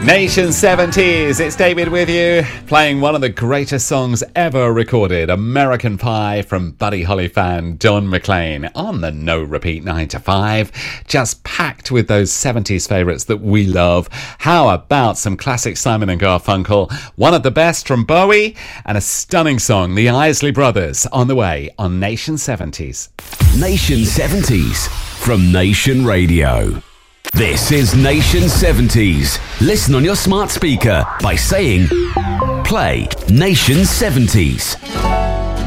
Nation 70s, it's David with you, playing one of the greatest songs ever recorded, American Pie from Buddy Holly fan Don McLean, on the No Repeat 9 to 5, just packed with those 70s favourites that we love. How about some classic Simon and Garfunkel, one of the best from Bowie, and a stunning song, the Isley Brothers, on the way on Nation 70s. Nation 70s from Nation Radio. This is Nation 70s. Listen on your smart speaker by saying, play Nation 70s.